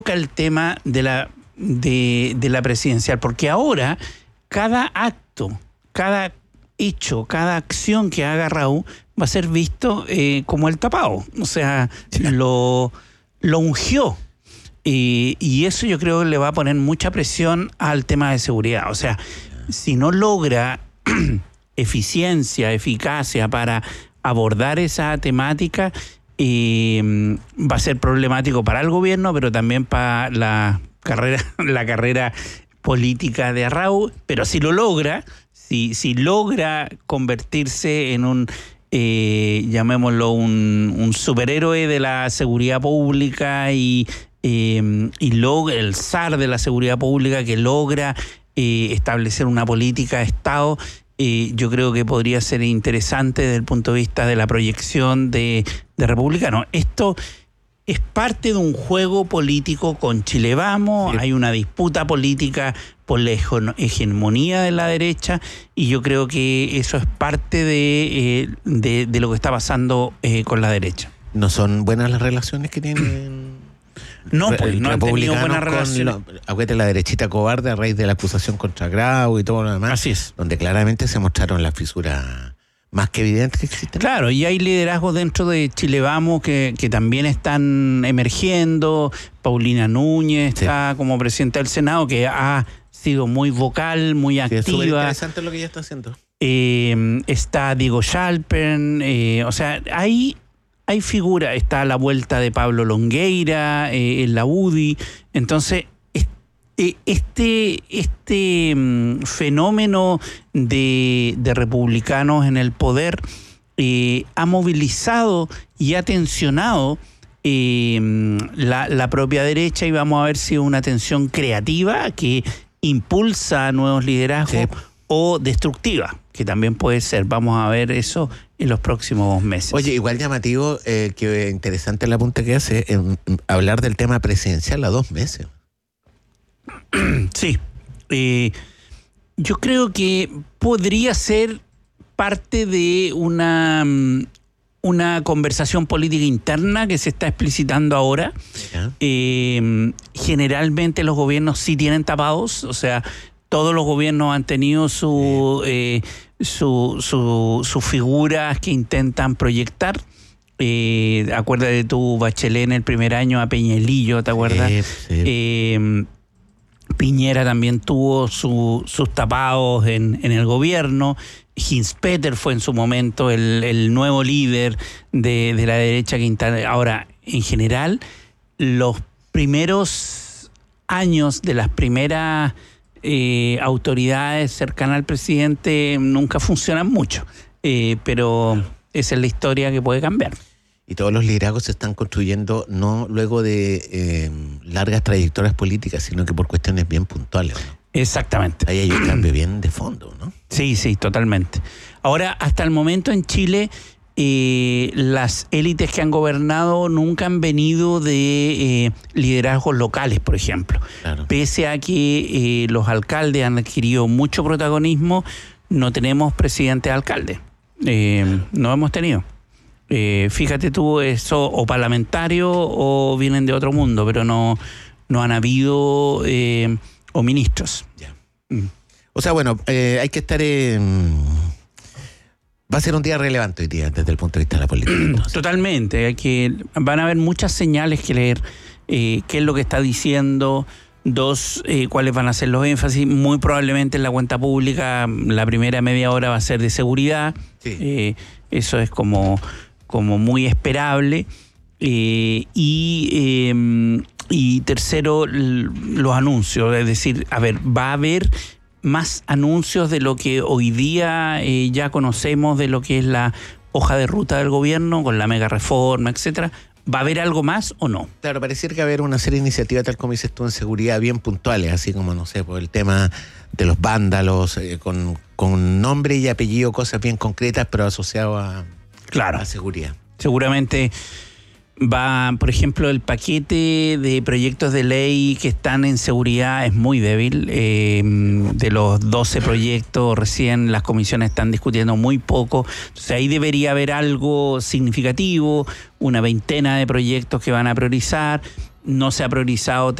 el tema de la presidencial, porque ahora cada acto, cada hecho, cada acción que haga Raúl va a ser visto como el tapado, o sea, lo ungió. Y eso yo creo que le va a poner mucha presión al tema de seguridad. O sea, si no logra eficacia para abordar esa temática, va a ser problemático para el gobierno, pero también para la carrera política de Raúl. Pero si lo logra, si logra convertirse en un llamémoslo un superhéroe de la seguridad pública y logra el zar de la seguridad pública que logra establecer una política de Estado, yo creo que podría ser interesante desde el punto de vista de la proyección de republicanos. Esto es parte de un juego político con Chile Vamos, hay una disputa política por la hegemonía de la derecha y yo creo que eso es parte de lo que está pasando con la derecha. ¿No son buenas las relaciones que tienen? No, pues no han tenido buenas relaciones. Acuérdate la derechita cobarde a raíz de la acusación contra Grau y todo lo demás. Así es. Donde claramente se mostraron las fisuras más que evidentes que existen. Claro, y hay liderazgos dentro de Chile Vamos que también están emergiendo. Paulina Núñez está como presidenta del Senado, que ha sido muy vocal, muy activa. Es súper interesante lo que ella está haciendo. Está Diego Schalpen, o sea, hay figuras, está la vuelta de Pablo Longueira en la UDI. Entonces, este fenómeno de republicanos en el poder ha movilizado y ha tensionado la propia derecha, y vamos a ver si es una tensión creativa que impulsa nuevos liderazgos o destructiva, que también puede ser. Vamos a ver eso en los próximos meses. Oye, igual llamativo, que interesante el apunte que hace, hablar del tema presidencial a 2 meses. Sí. Yo creo que podría ser parte de una conversación política interna que se está explicitando ahora. Generalmente los gobiernos sí tienen tapados, o sea, todos los gobiernos han tenido sus figuras que intentan proyectar. Acuérdate tú, Bachelet en el primer año a Peñalillo, ¿te acuerdas? Piñera también tuvo sus tapados en el gobierno. Hinspeter fue en su momento el nuevo líder de la derecha que ahora, en general, los primeros años de las primeras autoridades cercanas al presidente nunca funcionan mucho, pero esa es la historia que puede cambiar. Y todos los liderazgos se están construyendo no luego de largas trayectorias políticas, sino que por cuestiones bien puntuales, ¿no? Exactamente. Ahí hay un cambio bien de fondo, ¿no? Sí, totalmente. Ahora, hasta el momento en Chile, las élites que han gobernado nunca han venido de liderazgos locales, por ejemplo. Claro. Pese a que los alcaldes han adquirido mucho protagonismo, no tenemos presidente alcalde. No hemos tenido. Fíjate tú, eso o parlamentario o vienen de otro mundo, pero no han habido o ministros. Ya. O sea, bueno, hay que estar... va a ser un día relevante hoy día desde el punto de vista de la política. Entonces. Totalmente. Van a haber muchas señales que leer. ¿Qué es lo que está diciendo? 2, cuáles van a ser los énfasis. Muy probablemente en la cuenta pública la primera media hora va a ser de seguridad. Sí. Eso es como muy esperable. Y tercero, los anuncios. Es decir, va a haber más anuncios de lo que hoy día ya conocemos de lo que es la hoja de ruta del gobierno con la mega reforma, etcétera. ¿Va a haber algo más o no? Claro, pareciera que va a haber una serie de iniciativas, tal como dices tú, en seguridad bien puntuales, así como, no sé, por el tema de los vándalos, con nombre y apellido, cosas bien concretas, pero asociado a seguridad. Seguramente va, por ejemplo, el paquete de proyectos de ley que están en seguridad es muy débil. De los 12 proyectos, recién las comisiones están discutiendo muy poco. Entonces ahí debería haber algo significativo, una veintena de proyectos que van a priorizar. no se ha priorizado